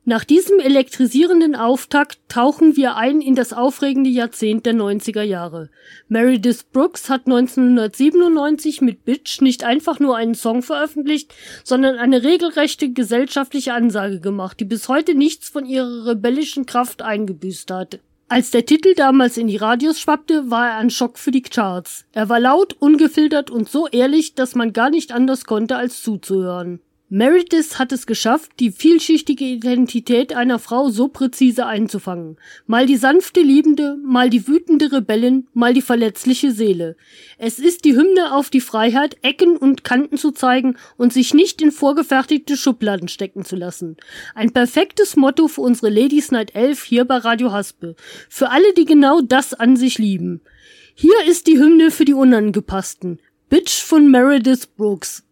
Nach diesem elektrisierenden Auftakt tauchen wir ein in das aufregende Jahrzehnt der 90er Jahre. Meredith Brooks hat 1997 mit Bitch nicht einfach nur einen Song veröffentlicht, sondern eine regelrechte gesellschaftliche Ansage gemacht, die bis heute nichts von ihrer rebellischen Kraft eingebüßt hat. Als der Titel damals in die Radios schwappte, war er ein Schock für die Charts. Er war laut, ungefiltert und so ehrlich, dass man gar nicht anders konnte, als zuzuhören. Meredith hat es geschafft, die vielschichtige Identität einer Frau so präzise einzufangen. Mal die sanfte Liebende, mal die wütende Rebellin, mal die verletzliche Seele. Es ist die Hymne auf die Freiheit, Ecken und Kanten zu zeigen und sich nicht in vorgefertigte Schubladen stecken zu lassen. Ein perfektes Motto für unsere Ladies Night 11 hier bei Radio Haspe. Für alle, die genau das an sich lieben. Hier ist die Hymne für die Unangepassten. Bitch von Meredith Brooks.